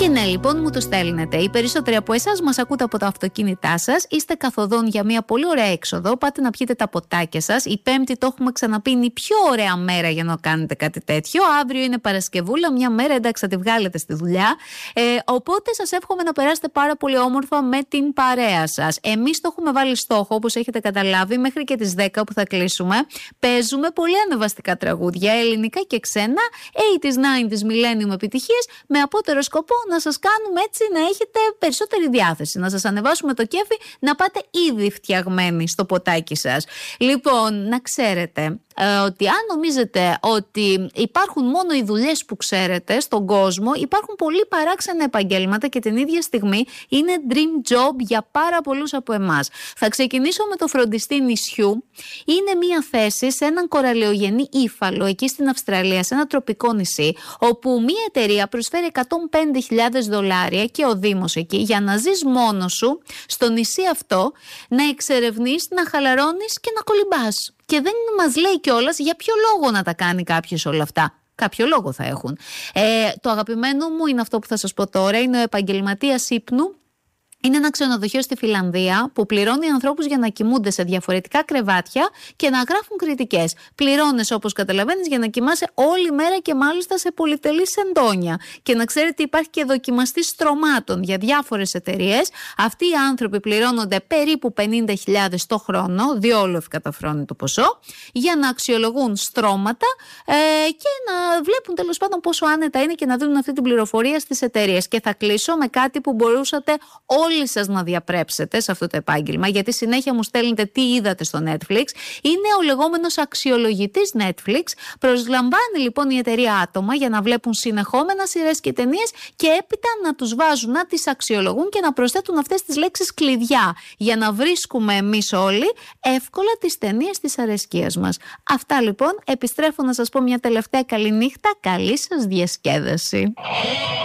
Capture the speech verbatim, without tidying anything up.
Και ναι, λοιπόν, μου το στέλνετε. Οι περισσότεροι από εσάς μας ακούτε από τα αυτοκίνητά σας. Είστε καθοδόν για μια πολύ ωραία έξοδο. Πάτε να πιείτε τα ποτάκια σας. Η Πέμπτη, το έχουμε ξαναπεί, είναι η πιο ωραία μέρα για να κάνετε κάτι τέτοιο. Αύριο είναι Παρασκευούλα, μια μέρα, εντάξει, θα τη βγάλετε στη δουλειά. Ε, οπότε σας εύχομαι να περάσετε πάρα πολύ όμορφα με την παρέα σας. Εμείς το έχουμε βάλει στόχο, όπως έχετε καταλάβει, μέχρι και τις δέκα που θα κλείσουμε. Παίζουμε πολύ ανεβαστικά τραγούδια, ελληνικά και ξένα, ογδόντα, ενενήντα, millennium επιτυχίες, με απότερο σκοπό να σας κάνουμε έτσι να έχετε περισσότερη διάθεση, να σας ανεβάσουμε το κέφι, να πάτε ήδη φτιαγμένοι στο ποτάκι σας. Λοιπόν, να ξέρετε ε, ότι αν νομίζετε ότι υπάρχουν μόνο οι δουλειές που ξέρετε στον κόσμο, υπάρχουν πολλοί παράξενα επαγγέλματα και την ίδια στιγμή είναι dream job για πάρα πολλούς από εμάς. Θα ξεκινήσω με το φροντιστή νησιού. Είναι μια θέση σε έναν κοραλιογενή ύφαλο εκεί στην Αυστραλία, σε ένα τροπικό νησί, όπου μια εταιρεία προσφέρει εκατόν πέντε χιλιάδες δολάρια και ο Δήμος εκεί για να ζεις μόνος σου στο νησί αυτό, να εξερευνείς, να χαλαρώνεις και να κολυμπάς. Και δεν μας λέει κιόλας για ποιο λόγο να τα κάνει κάποιος όλα αυτά. Κάποιο λόγο θα έχουν. Ε, το αγαπημένο μου είναι αυτό που θα σας πω τώρα, είναι ο επαγγελματίας ύπνου. Είναι ένα ξενοδοχείο στη Φιλανδία που πληρώνει ανθρώπους για να κοιμούνται σε διαφορετικά κρεβάτια και να γράφουν κριτικές. Πληρώνεις, όπως καταλαβαίνεις, για να κοιμάσαι όλη μέρα και μάλιστα σε πολυτελή σεντόνια. Και να ξέρετε, υπάρχει και δοκιμαστής στρωμάτων για διάφορες εταιρείες. Αυτοί οι άνθρωποι πληρώνονται περίπου πενήντα χιλιάδες το χρόνο, διόλου ευκαταφρόνει το ποσό, για να αξιολογούν στρώματα ε, και να βλέπουν τέλος πάντων πόσο άνετα είναι και να δίνουν αυτή την πληροφορία στις εταιρείες. Και θα κλείσω με κάτι που μπορούσατε όλοι όλοι σας να διαπρέψετε σε αυτό το επάγγελμα, γιατί συνέχεια μου στέλνετε τι είδατε στο Netflix. Είναι ο λεγόμενος αξιολογητής Netflix. Προσλαμβάνει λοιπόν η εταιρεία άτομα για να βλέπουν συνεχόμενα σειρές και ταινίες και έπειτα να τους βάζουν, να τις αξιολογούν και να προσθέτουν αυτές τις λέξεις κλειδιά για να βρίσκουμε εμείς όλοι εύκολα τις ταινίες της αρεσκίας μας. Αυτά λοιπόν. Επιστρέφω να σας πω μια τελευταία καλή νύχτα. Καλή σας διασκέδαση.